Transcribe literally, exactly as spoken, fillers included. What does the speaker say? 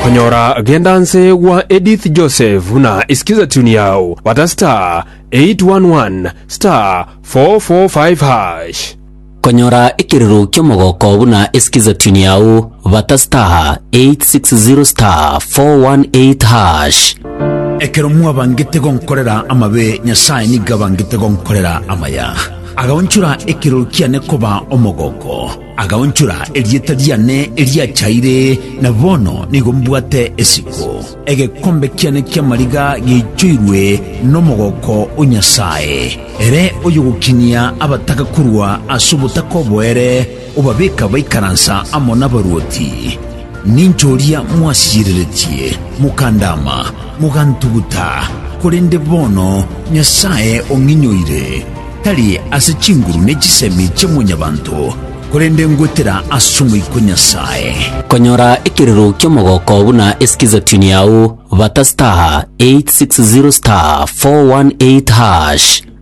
Konyora gendanse wa Edith Joseph na isikiza tuni yao wata star eight one one star four four five hash. Konyora ikiriru kyomogoko buna isikiza tuni yao wata star eight six zero star four one eight hash. Ekero muwa bangite gonkorera amabe nyasaye niga bangite gonkorera amaya. Agaonchura ekero kiane koba omogoko. Agaonchura elieta diane elia chaire na bono nigombwate esiko. Ege kombe kiane kia mariga gichuirwe no mogoko unyasaye. Ere oyugukinia abataka kurwa asubutako boere ubabeka baikaransa amona baruoti. Ninchoria mwasiriretie mukandama mugantuguta kurende bono nyasaye onginyoire tali asechinguru nechisemi chemunyabantu kurende ngwetera asumu iko nyasaye. Konyora ikiriru kyomogoko buna eskiza tuni yao wata star eight six zero star four one eight hash.